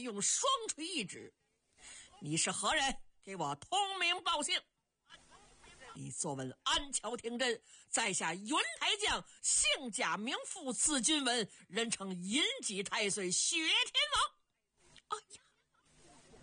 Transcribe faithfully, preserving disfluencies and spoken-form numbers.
用双锤一指：“你是何人？给我通名报姓！”李作文安桥听阵，在下云台将，姓贾名父，字君文，人称银戟太岁，雪天王。哎呀，